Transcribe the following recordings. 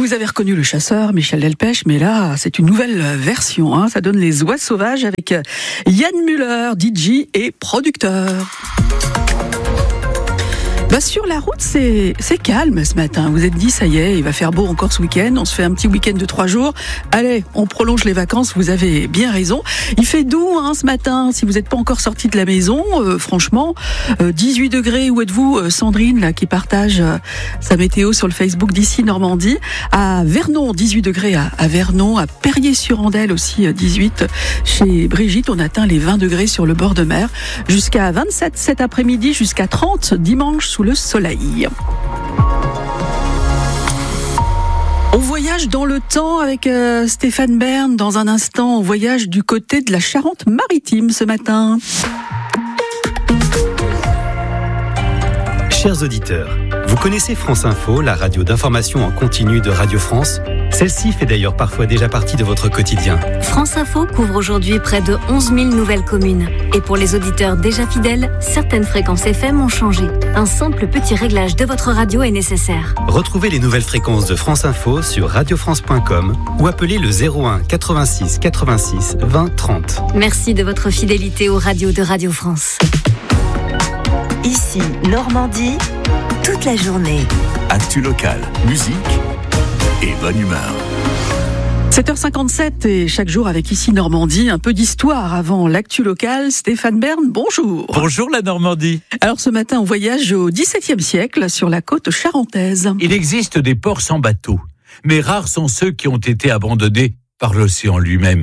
Vous avez reconnu Le Chasseur, Michel Delpech, mais là, c'est une nouvelle version. Ça donne Les Oies Sauvages avec Yann Müller, DJ et producteur. Sur la route, c'est calme ce matin. Vous êtes dit, ça y est, il va faire beau encore ce week-end. On se fait un petit week-end de 3 jours. Allez, on prolonge les vacances. Vous avez bien raison. Il fait doux ce matin. Si vous n'êtes pas encore sorti de la maison, franchement, 18 degrés. Où êtes-vous, Sandrine, là, qui partage sa météo sur le Facebook d'Ici Normandie. À Vernon, 18 degrés à Vernon. À Perrier-sur-Andelle aussi, 18. Chez Brigitte, on atteint les 20 degrés sur le bord de mer. Jusqu'à 27 cet après-midi, jusqu'à 30 dimanche sous le soleil. On voyage dans le temps avec Stéphane Bern. Dans un instant, on voyage du côté de la Charente-Maritime ce matin. Chers auditeurs, vous connaissez France Info, la radio d'information en continu de Radio France? Celle-ci fait d'ailleurs parfois déjà partie de votre quotidien. France Info couvre aujourd'hui près de 11 000 nouvelles communes. Et pour les auditeurs déjà fidèles, certaines fréquences FM ont changé. Un simple petit réglage de votre radio est nécessaire. Retrouvez les nouvelles fréquences de France Info sur radiofrance.com ou appelez le 01 86 86 20 30. Merci de votre fidélité aux radios de Radio France. Ici Normandie, toute la journée. Actu locale, musique et bonne humeur. 7h57 et chaque jour avec Ici Normandie, un peu d'histoire avant l'actu locale. Stéphane Bern, bonjour. Bonjour la Normandie. Alors ce matin, on voyage au XVIIe siècle sur la côte charentaise. Il existe des ports sans bateau, mais rares sont ceux qui ont été abandonnés par l'océan lui-même.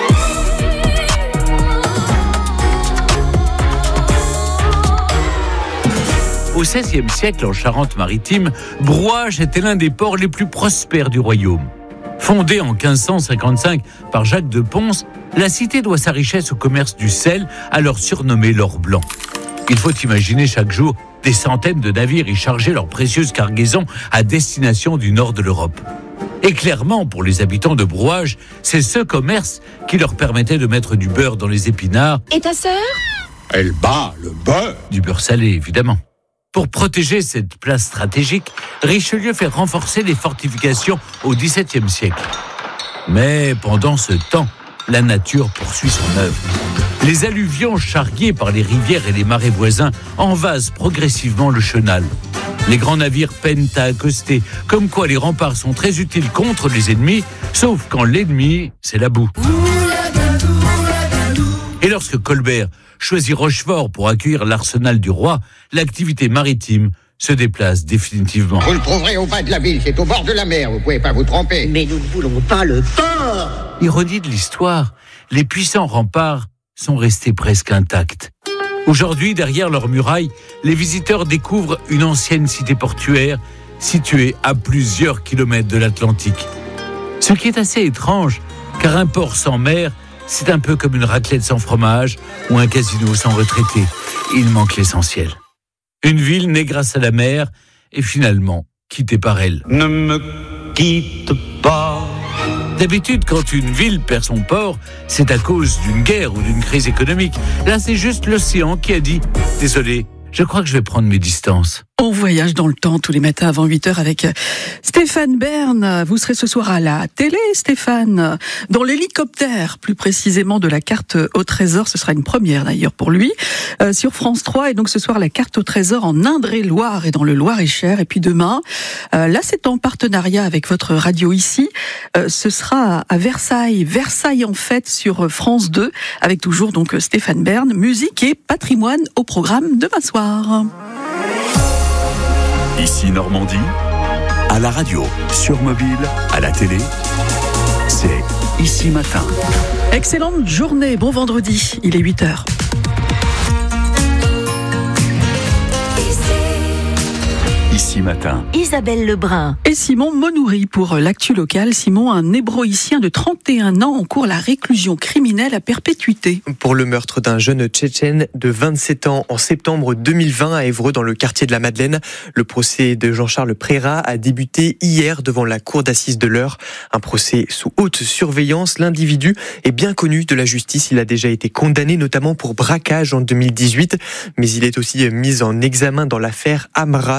Au XVIe siècle, en Charente-Maritime, Brouage était l'un des ports les plus prospères du royaume. Fondée en 1555 par Jacques de Pons, la cité doit sa richesse au commerce du sel, alors surnommé l'or blanc. Il faut imaginer chaque jour des centaines de navires y charger leurs précieuses cargaisons à destination du nord de l'Europe. Et clairement, pour les habitants de Brouage, c'est ce commerce qui leur permettait de mettre du beurre dans les épinards. Et ta sœur ? Elle bat le beurre. Du beurre salé, évidemment. Pour protéger cette place stratégique, Richelieu fait renforcer les fortifications au XVIIe siècle. Mais pendant ce temps, la nature poursuit son œuvre. Les alluvions charriées par les rivières et les marais voisins envasent progressivement le chenal. Les grands navires peinent à accoster, comme quoi les remparts sont très utiles contre les ennemis, sauf quand l'ennemi, c'est la boue. Et lorsque Colbert choisit Rochefort pour accueillir l'arsenal du roi, l'activité maritime se déplace définitivement. Vous le trouverez au bas de la ville, c'est au bord de la mer, vous pouvez pas vous tromper. Mais nous ne voulons pas le port. Ironie de l'histoire, les puissants remparts sont restés presque intacts. Aujourd'hui, derrière leurs murailles, les visiteurs découvrent une ancienne cité portuaire située à plusieurs kilomètres de l'Atlantique. Ce qui est assez étrange, car un port sans mer, c'est un peu comme une raclette sans fromage ou un casino sans retraité. Il manque l'essentiel. Une ville née grâce à la mer et finalement quittée par elle. Ne me quitte pas. D'habitude, quand une ville perd son port, c'est à cause d'une guerre ou d'une crise économique. Là, c'est juste l'océan qui a dit « Désolé, je crois que je vais prendre mes distances ». On voyage dans le temps tous les matins avant 8h avec Stéphane Bern. Vous serez ce soir à la télé, Stéphane, dans l'hélicoptère, plus précisément de la carte au trésor. Ce sera une première d'ailleurs pour lui, sur France 3. Et donc ce soir, la carte au trésor en Indre-et-Loire et dans le Loir-et-Cher. Et puis demain, là c'est en partenariat avec votre radio ici, ce sera à Versailles. Versailles en fête sur France 2, avec toujours donc Stéphane Bern, musique et patrimoine au programme demain soir. Ici Normandie, à la radio, sur mobile, à la télé, c'est Ici Matin. Excellente journée, bon vendredi, il est 8h. Ici Matin. Isabelle Lebrun. Et Simon Monoury pour l'actu locale. Simon, un hébroïcien de 31 ans encourt la réclusion criminelle à perpétuité. Pour le meurtre d'un jeune Tchétchène de 27 ans en septembre 2020 à Évreux dans le quartier de la Madeleine. Le procès de Jean-Charles Prérat a débuté hier devant la cour d'assises de l'Eure. Un procès sous haute surveillance. L'individu est bien connu de la justice. Il a déjà été condamné notamment pour braquage en 2018. Mais il est aussi mis en examen dans l'affaire Amra. Cette évasion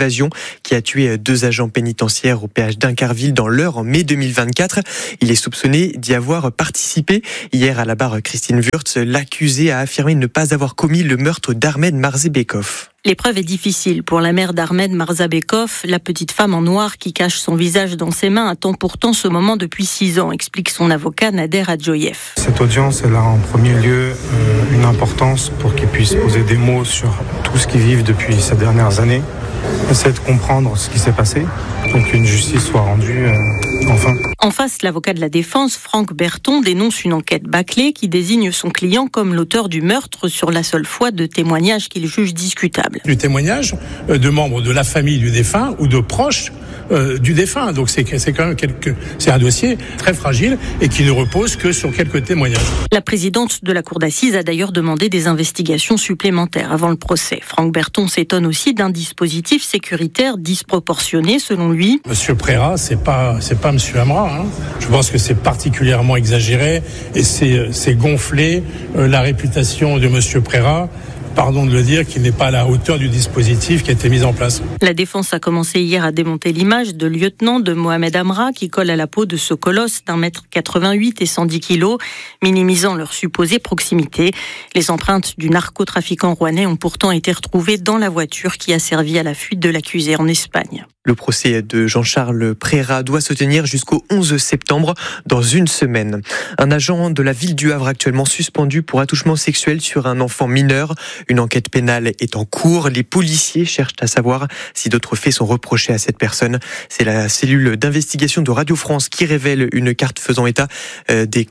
d'évasion qui a tué 2 agents pénitentiaires au péage d'Incarville dans l'Eure en mai 2024. Il est soupçonné d'y avoir participé. Hier à la barre Christine Wurtz, l'accusé a affirmé ne pas avoir commis le meurtre d'Ahmed Marzabekov. L'épreuve est difficile pour la mère d'Ahmed Marzabekov. La petite femme en noir qui cache son visage dans ses mains attend pourtant ce moment depuis 6 ans, explique son avocat Nader Adjoyev. Cette audience, elle a en premier lieu une importance pour qu'ils puissent poser des mots sur tout ce qu'ils vivent depuis ces dernières années. Essayer de comprendre ce qui s'est passé pour qu'une justice soit rendue enfin. En face, l'avocat de la défense, Franck Berton, dénonce une enquête bâclée qui désigne son client comme l'auteur du meurtre sur la seule foi de témoignages qu'il juge discutables. Du témoignage de membres de la famille du défunt ou de proches du défunt. Donc c'est quand même c'est un dossier très fragile et qui ne repose que sur quelques témoignages. La présidente de la cour d'assises a d'ailleurs demandé des investigations supplémentaires avant le procès. Franck Berton s'étonne aussi d'un dispositif sécuritaire disproportionné selon lui. Monsieur Préra, c'est pas Monsieur Amra. Je pense que c'est particulièrement exagéré et c'est gonfler la réputation de Monsieur Préra. Pardon de le dire, qu'il n'est pas à la hauteur du dispositif qui a été mis en place. La défense a commencé hier à démonter l'image de lieutenant de Mohamed Amra qui colle à la peau de ce colosse d'1m88 et 110 kg, minimisant leur supposée proximité. Les empreintes du narcotrafiquant rouennais ont pourtant été retrouvées dans la voiture qui a servi à la fuite de l'accusé en Espagne. Le procès de Jean-Charles Préra doit se tenir jusqu'au 11 septembre, dans une semaine. Un agent de la ville du Havre actuellement suspendu pour attouchement sexuel sur un enfant mineur. Une enquête pénale est en cours. Les policiers cherchent à savoir si d'autres faits sont reprochés à cette personne. C'est la cellule d'investigation de Radio France qui révèle une carte faisant état des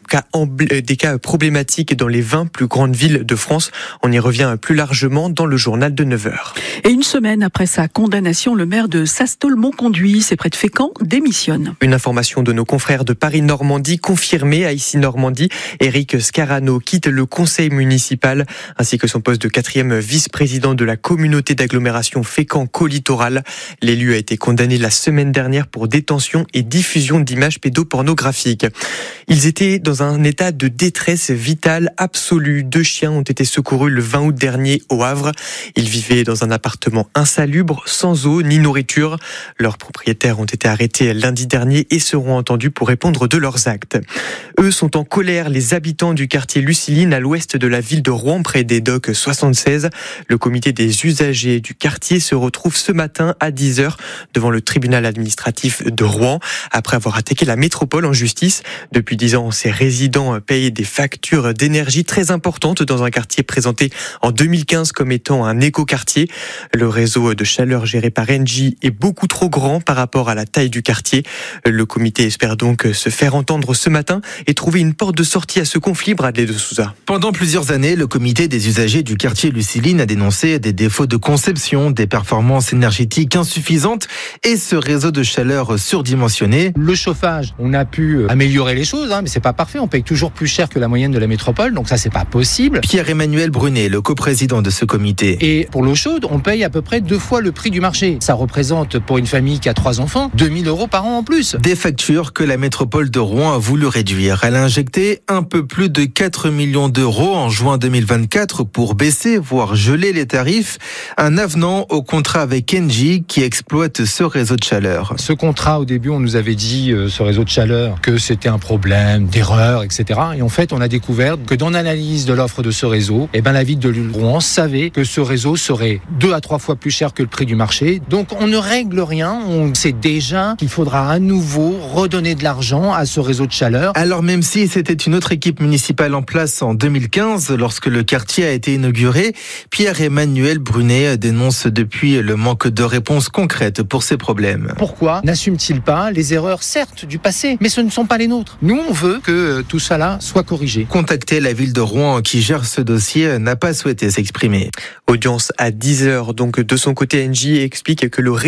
cas problématiques dans les 20 plus grandes villes de France. On y revient plus largement dans le journal de 9h. Et une semaine après sa condamnation, le maire de Sastol-Montconduit, c'est près de Fécamp, démissionne. Une information de nos confrères de Paris-Normandie confirmée à ici Normandie. Éric Scarano quitte le conseil municipal ainsi que son poste de 4e vice-président de la communauté d'agglomération Fécamp-Côte-Littoral. L'élu a été condamné la semaine dernière pour détention et diffusion d'images pédopornographiques. Ils étaient dans un état de détresse vitale absolue. 2 chiens ont été secourus le 20 août dernier au Havre. Ils vivaient dans un appartement insalubre, sans eau ni nourriture. Leurs propriétaires ont été arrêtés lundi dernier et seront entendus pour répondre de leurs actes. Eux sont en colère, les habitants du quartier Luciline à l'ouest de la ville de Rouen, près des docks 76. Le comité des usagers du quartier se retrouve ce matin à 10h devant le tribunal administratif de Rouen après avoir attaqué la métropole en justice. Depuis 10 ans, ces résidents payent des factures d'énergie très importantes dans un quartier présenté en 2015 comme étant un écoquartier. Le réseau de chaleur géré par Engie est beaucoup trop grand par rapport à la taille du quartier. Le comité espère donc se faire entendre ce matin et trouver une porte de sortie à ce conflit. Bradley de Souza. Pendant plusieurs années, le comité des usagers du quartier Luciline a dénoncé des défauts de conception, des performances énergétiques insuffisantes et ce réseau de chaleur surdimensionné. Le chauffage, on a pu améliorer les choses, mais c'est pas parfait. On paye toujours plus cher que la moyenne de la métropole, donc ça c'est pas possible. Pierre-Emmanuel Brunet, le coprésident de ce comité. Et pour l'eau chaude, on paye à peu près 2 fois le prix du marché. Ça représente pour une famille qui a 3 enfants, 2 000 € par an en plus. Des factures que la métropole de Rouen a voulu réduire. Elle a injecté un peu plus de 4 millions d'euros en juin 2024 pour baisser, voire geler les tarifs. Un avenant au contrat avec Engie qui exploite ce réseau de chaleur. Ce contrat, au début, on nous avait dit, ce réseau de chaleur, que c'était un problème d'erreur, etc. Et en fait, on a découvert que dans l'analyse de l'offre de ce réseau, la ville de Rouen savait que ce réseau serait 2 à 3 fois plus cher que le prix du marché. Donc, on ne règle rien. On sait déjà qu'il faudra à nouveau redonner de l'argent à ce réseau de chaleur. Alors, même si c'était une autre équipe municipale en place en 2015, lorsque le quartier a été inauguré, Pierre-Emmanuel Brunet dénonce depuis le manque de réponses concrètes pour ces problèmes. Pourquoi n'assume-t-il pas les erreurs, certes, du passé, mais ce ne sont pas les nôtres? Nous, on veut que tout cela soit corrigé. Contacter la ville de Rouen qui gère ce dossier n'a pas souhaité s'exprimer. Audience à 10h, donc de son côté, Engie explique que le réseau de chaleur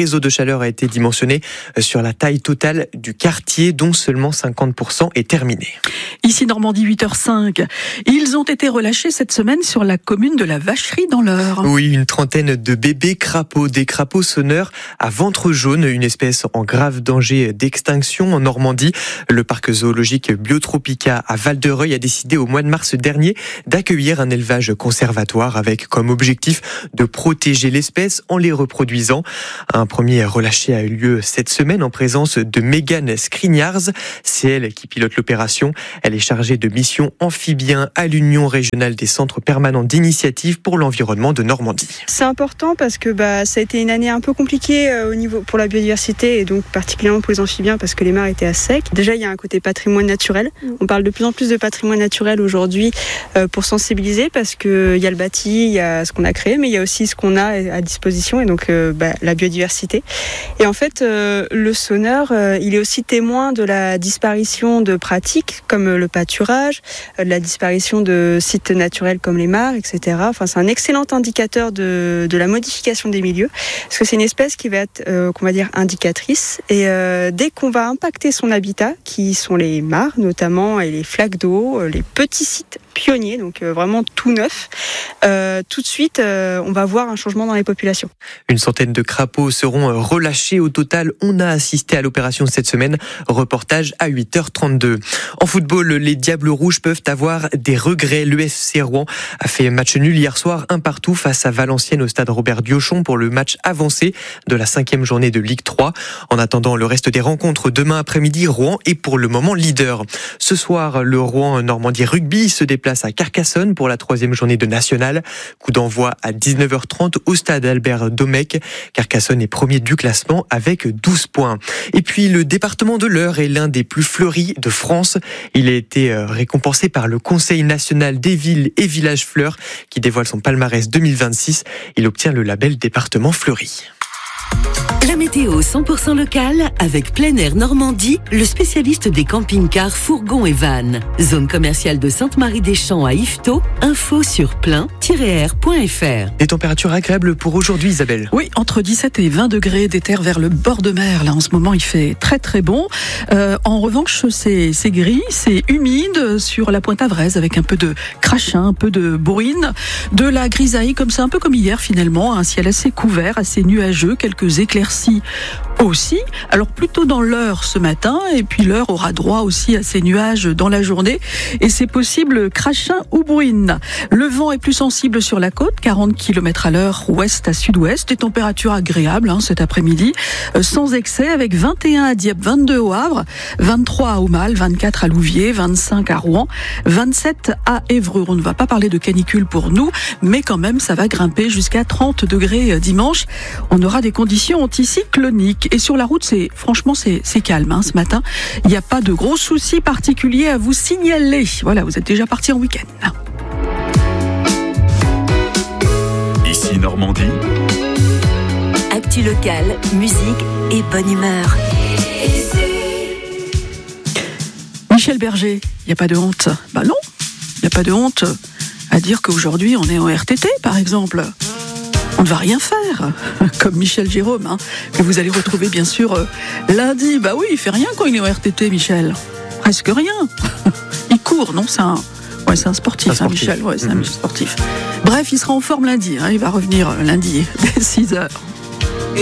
chaleur a été dimensionné sur la taille totale du quartier, dont seulement 50% est terminé. Ici Normandie, 8h05. Ils ont été relâchés cette semaine sur la commune de la Vacherie dans l'Eure. Oui, une trentaine de bébés crapauds, des crapauds sonneurs à ventre jaune, une espèce en grave danger d'extinction en Normandie. Le parc zoologique Biotropica à Val-de-Reuil a décidé au mois de mars dernier d'accueillir un élevage conservatoire avec comme objectif de protéger l'espèce en les reproduisant. Un premier relâché a eu lieu cette semaine en présence de Megan Skriniars. C'est elle qui pilote l'opération. Elle est chargée de mission amphibien à l'Union régionale des centres permanents d'initiative pour l'environnement de Normandie. C'est important parce que ça a été une année un peu compliquée au niveau pour la biodiversité et donc particulièrement pour les amphibiens parce que les mares étaient à sec. Déjà, il y a un côté patrimoine naturel. On parle de plus en plus de patrimoine naturel aujourd'hui pour sensibiliser parce qu'il y a le bâti, il y a ce qu'on a créé, mais il y a aussi ce qu'on a à disposition et donc la biodiversité. Et en fait, le sonneur, il est aussi témoin de la disparition de pratiques comme le pâturage, de la disparition de sites naturels comme les mares, etc. Enfin, c'est un excellent indicateur de la modification des milieux, parce que c'est une espèce qui va être, qu'on va dire, indicatrice. Et dès qu'on va impacter son habitat, qui sont les mares notamment, et les flaques d'eau, les petits sites pionniers, donc vraiment tout neuf, tout de suite, on va voir un changement dans les populations. Une centaine de crapauds seront relâchés. Au total, on a assisté à l'opération cette semaine. Reportage à 8h32. En football, les Diables Rouges peuvent avoir des regrets. Le FC Rouen a fait match nul hier soir, 1-1 face à Valenciennes au stade Robert Diochon pour le match avancé de la 5e journée de Ligue 3. En attendant le reste des rencontres, demain après-midi, Rouen est pour le moment leader. Ce soir, le Rouen Normandie Rugby se déplace à Carcassonne pour la 3e journée de National. Coup d'envoi à 19h30 au stade Albert Domecq. Carcassonne est premier du classement avec 12 points. Et puis le département de l'Eure est l'un des plus fleuris de France. Il a été récompensé par le Conseil national des villes et villages fleurs qui dévoile son palmarès 2026. Il obtient le label département fleuri. La météo 100% locale avec Plein Air Normandie, le spécialiste des camping-cars, fourgons et vannes. Zone commerciale de Sainte-Marie-des-Champs à Yvetot. Info sur plein-air.fr. Des températures agréables pour aujourd'hui, Isabelle. Oui, entre 17 et 20 degrés, des terres vers le bord de mer. Là, en ce moment, il fait très très bon. En revanche, c'est gris, c'est humide sur la Pointe-à-Vresse avec un peu de crachin, un peu de bruine, de la grisaille comme ça, un peu comme hier finalement. Un ciel assez couvert, assez nuageux, quelques éclaircies aussi. Alors plutôt dans l'Eure ce matin, et puis l'Eure aura droit aussi à ces nuages dans la journée, et c'est possible crachin ou bruine. Le vent est plus sensible sur la côte, 40 km à l'heure ouest à sud-ouest, des températures agréables cet après-midi, sans excès, avec 21 à Dieppe, 22 au Havre, 23 à Aumale, 24 à Louviers, 25 à Rouen, 27 à Évreux. On ne va pas parler de canicule pour nous, mais quand même ça va grimper jusqu'à 30 degrés dimanche. On aura des conditions anticycloniques. Et sur la route, c'est calme ce matin. Il n'y a pas de gros soucis particuliers à vous signaler. Voilà, vous êtes déjà parti en week-end. Ici Normandie. Actu locale, musique et bonne humeur. Michel Berger, il n'y a pas de honte. Bah non, il n'y a pas de honte à dire qu'aujourd'hui on est en RTT par exemple. On ne va rien faire, comme Michel Jérôme, que vous allez retrouver bien sûr lundi. Bah oui, il fait rien quand il est en RTT, Michel. Presque rien. Il court, non ? C'est un sportif, Michel. Ouais, c'est un sportif. Bref, il sera en forme lundi. Il va revenir lundi dès 6h.